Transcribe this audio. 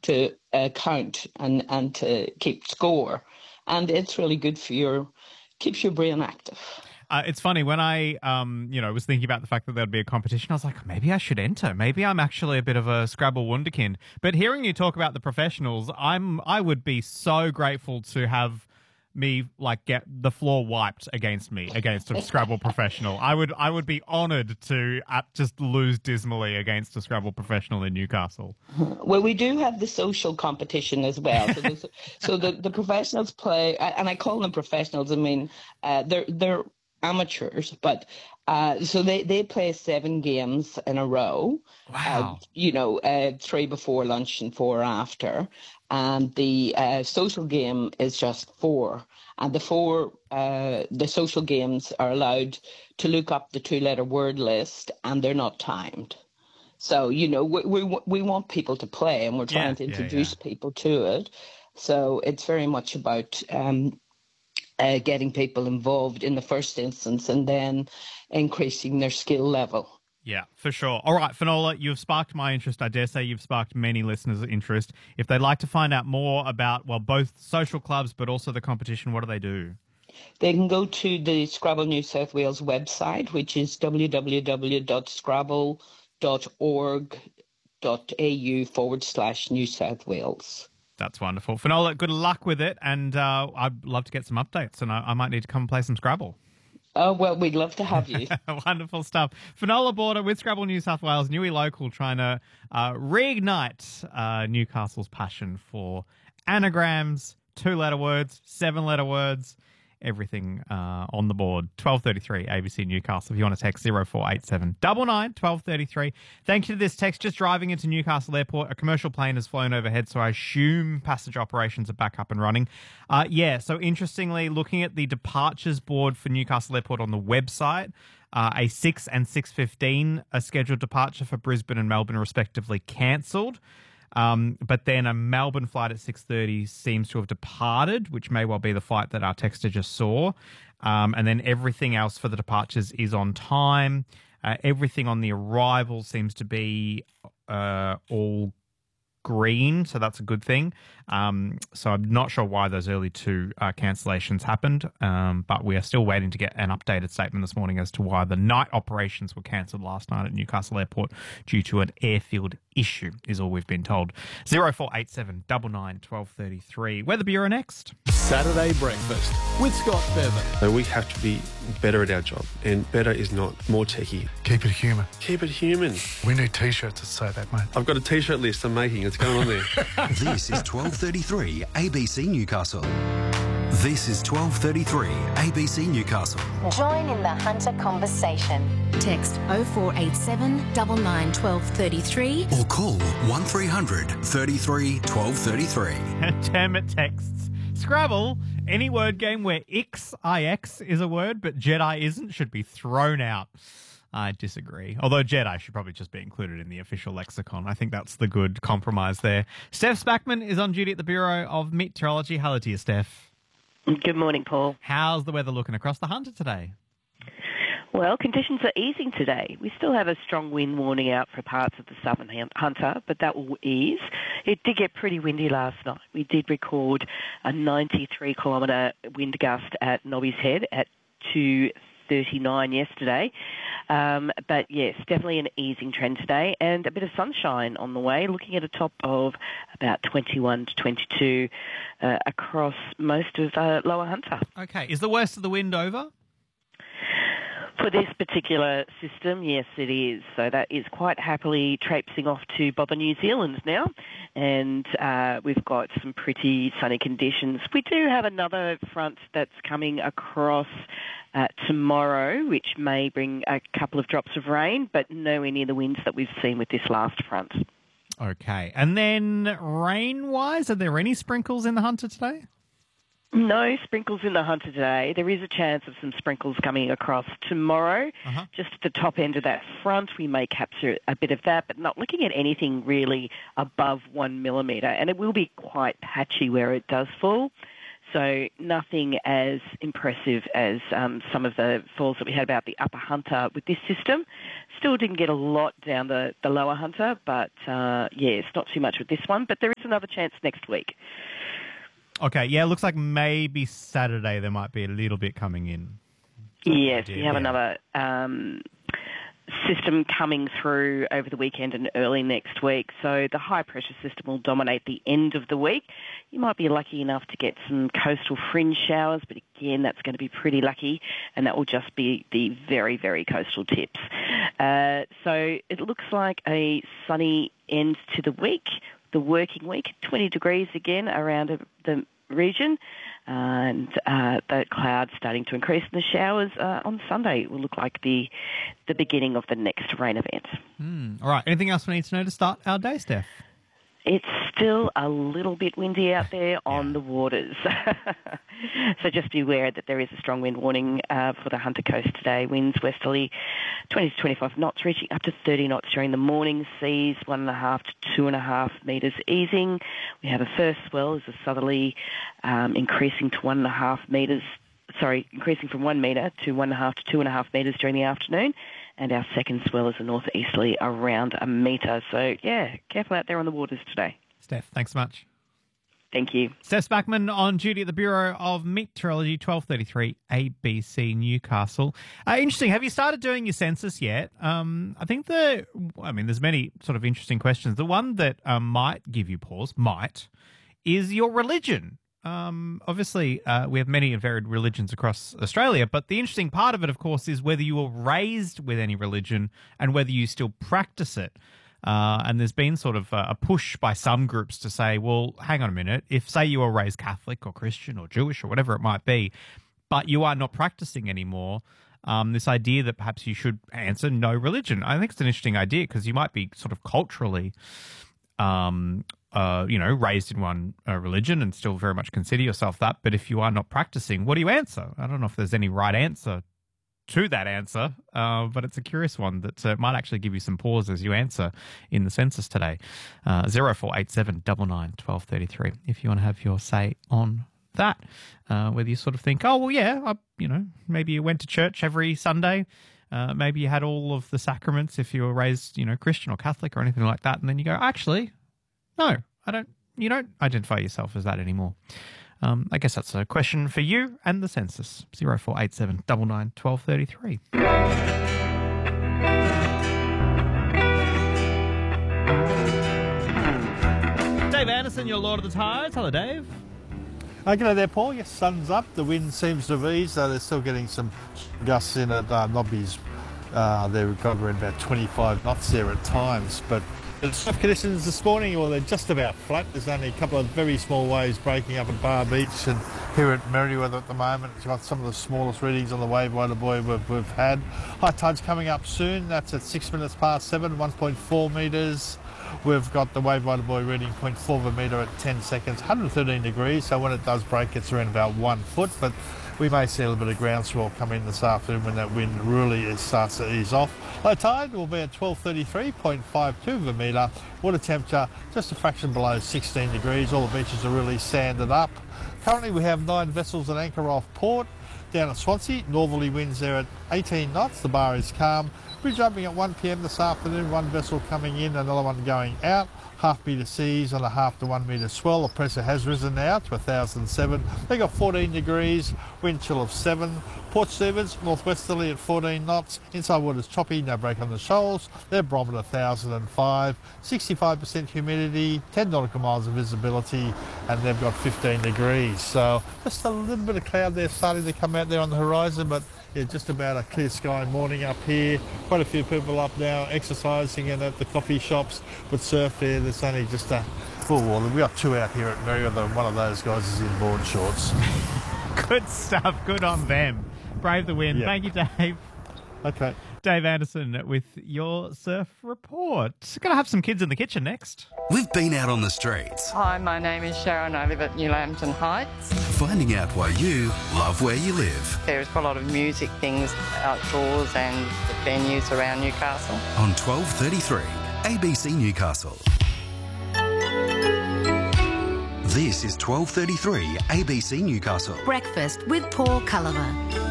to count and to keep score. And it's really good for keeps your brain active. It's funny when I, was thinking about the fact that there'd be a competition. I was like, maybe I should enter. Maybe I'm actually a bit of a Scrabble wunderkind. But hearing you talk about the professionals, I would be so grateful to have me get the floor wiped against a Scrabble professional. I would be honoured to just lose dismally against a Scrabble professional in Newcastle. Well, we do have the social competition as well. So the professionals play, and I call them professionals. I mean, they're amateurs, but so they play 7 games in a row. Wow. 3 before lunch and 4 after. And the social game is just 4. And the social games are allowed to look up the 2-letter word list, and they're not timed. So, we want people to play, and we're trying to introduce people to it. So it's very much about getting people involved in the first instance and then increasing their skill level. Yeah, for sure. All right, Finola, you've sparked my interest. I dare say you've sparked many listeners' interest. If they'd like to find out more about, both social clubs but also the competition, what do they do? They can go to the Scrabble New South Wales website, which is www.scrabble.org.au/New South Wales. That's wonderful. Finola, good luck with it, and I'd love to get some updates, and I might need to come and play some Scrabble. Oh, well, we'd love to have you. Wonderful stuff. Finola Border with Scrabble New South Wales, Newey Local, trying to reignite Newcastle's passion for anagrams, 2-letter words, 7-letter words, everything on the board. 1233 ABC Newcastle. If you want to text 0487 99 1233. Thank you to this text. Just driving into Newcastle Airport, a commercial plane has flown overhead, so I assume passenger operations are back up and running. So interestingly, looking at the departures board for Newcastle Airport on the website, a 6 and 6:15 a scheduled departure for Brisbane and Melbourne respectively cancelled. But then a Melbourne flight at 6:30 seems to have departed, which may well be the flight that our texter just saw. And then everything else for the departures is on time. Everything on the arrival seems to be all green, so that's a good thing. So I'm not sure why those early 2 cancellations happened, but we are still waiting to get an updated statement this morning as to why the night operations were cancelled last night at Newcastle Airport due to an airfield issue, is all we've been told. 0487 99 1233. Weather Bureau next. Saturday Breakfast with Scott Bevan. So we have to be better at our job, and better is not more techie. Keep it human. Keep it human. We need T-shirts that say that, mate. I've got a T-shirt list I'm making. It's going on there. This is 1233 ABC Newcastle. This is 1233 ABC Newcastle. Join in the Hunter conversation. Text 0487 99 1233 or call 1300 33 1233. Damn it, texts. Scrabble, any word game where Ix is a word but Jedi isn't, should be thrown out. I disagree. Although Jedi should probably just be included in the official lexicon. I think that's the good compromise there. Steph Spackman is on duty at the Bureau of Meteorology. Hello to you, Steph. Good morning, Paul. How's the weather looking across the Hunter today? Well, conditions are easing today. We still have a strong wind warning out for parts of the southern Hunter, but that will ease. It did get pretty windy last night. We did record a 93-kilometre wind gust at Nobby's Head at 2:39 yesterday. But yes, definitely an easing trend today and a bit of sunshine on the way, looking at a top of about 21 to 22 across most of Lower Hunter. Okay. Is the worst of the wind over? For this particular system, yes, it is. So that is quite happily traipsing off to Bother, New Zealand now. And we've got some pretty sunny conditions. We do have another front that's coming across tomorrow, which may bring a couple of drops of rain, but nowhere near the winds that we've seen with this last front. Okay. And then rain-wise, are there any sprinkles in the Hunter today? No sprinkles in the Hunter today. There is a chance of some sprinkles coming across tomorrow. Just at the top end of that front, we may capture a bit of that, but not looking at anything really above 1 millimetre. And it will be quite patchy where it does fall. So nothing as impressive as some of the falls that we had about the Upper Hunter with this system. Still didn't get a lot down the Lower Hunter, but it's not too much with this one. But there is another chance next week. Okay, yeah, it looks like maybe Saturday there might be a little bit coming in. Yes, we have another system coming through over the weekend and early next week. So the high-pressure system will dominate the end of the week. You might be lucky enough to get some coastal fringe showers, but again, that's going to be pretty lucky, and that will just be the very, very coastal tips. So it looks like a sunny end to the week, the working week, 20 degrees again around the region, and the clouds starting to increase. And the showers on Sunday will look like the beginning of the next rain event. All right. Anything else we need to know to start our day, Steph? It's still a little bit windy out there on the waters. So just be aware that there is a strong wind warning for the Hunter Coast today. Winds westerly 20 to 25 knots, reaching up to 30 knots during the morning. Seas 1.5 to 2.5 metres easing. We have a first swell as a southerly increasing to 1.5 metres. Increasing from 1 metre to 1.5 to 2.5 metres during the afternoon. And our second swell is a northeasterly around 1 metre. So, careful out there on the waters today. Steph, thanks so much. Thank you. Steph Spackman on duty at the Bureau of Meteorology, 1233 ABC Newcastle. Interesting. Have you started doing your census yet? I think there's many sort of interesting questions. The one that might give you pause, is your religion. Obviously, we have many and varied religions across Australia, but the interesting part of it, of course, is whether you were raised with any religion and whether you still practice it. And there's been sort of a push by some groups to say, well, hang on a minute, if, say, you were raised Catholic or Christian or Jewish or whatever it might be, but you are not practicing anymore, this idea that perhaps you should answer no religion. I think it's an interesting idea because you might be sort of culturally raised in one religion and still very much consider yourself that. But if you are not practicing, what do you answer? I don't know if there's any right answer to that answer, but it's a curious one that might actually give you some pause as you answer in the census today. 0487 99 1233 if you want to have your say on that. Whether you sort of think, oh, well, yeah, maybe you went to church every Sunday. Maybe you had all of the sacraments if you were raised, Christian or Catholic or anything like that. And then you go, actually, no, you don't identify yourself as that anymore. I guess that's a question for you and the census. 0487 99 1233. Dave Anderson, your Lord of the Tides. Hello, Dave. G'day there, Paul. Yes, sun's up. The wind seems to have eased, though they're still getting some gusts in at Nobby's. They've got around about 25 knots there at times, but the surf conditions this morning, well, they're just about flat. There's only a couple of very small waves breaking up at Bar Beach, and here at Merriweather at the moment, it's got some of the smallest readings on the wave rider buoy we've had. High tide's coming up soon. That's at 7 1.4 metres. We've got the wave rider buoy reading 0.4 of a metre at 10 seconds, 113 degrees. So when it does break, it's around about 1 foot, but we may see a little bit of groundswell come in this afternoon when that wind really starts to ease off. Low tide will be at 12:33, 0.52 of a metre. Water temperature just a fraction below 16 degrees. All the beaches are really sanded up. Currently we have 9 vessels at anchor off port. Down at Swansea, northerly winds there at 18 knots. The bar is calm. Bridge opening at 1 p.m. this afternoon. 1 vessel coming in, another one going out. Half metre seas on a 0.5 to 1 metre swell. The pressure has risen now to 1,007. They got 14 degrees, wind chill of 7. Port Stephens, northwesterly at 14 knots. Inside waters choppy, no break on the shoals. Their barometer 1,005. 65% humidity, 10 nautical miles of visibility, and they've got 15 degrees. So just a little bit of cloud there starting to come out there on the horizon, but yeah, just about a clear sky morning up here. Quite a few people up now exercising and at the coffee shops, but surf there, there's only just a full water. We got 2 out here at Merriweather, and one of those guys is in board shorts. Good stuff. Good on them. Brave the wind. Yeah. Thank you, Dave. Okay. Dave Anderson with your surf report. Going to have some kids in the kitchen next. We've been out on the streets. Hi, my name is Sharon. I live at New Lambton Heights. Finding out why you love where you live. There's a lot of music things outdoors and the venues around Newcastle. On 1233 ABC Newcastle. This is 12:33 ABC Newcastle. Breakfast with Paul Culliver.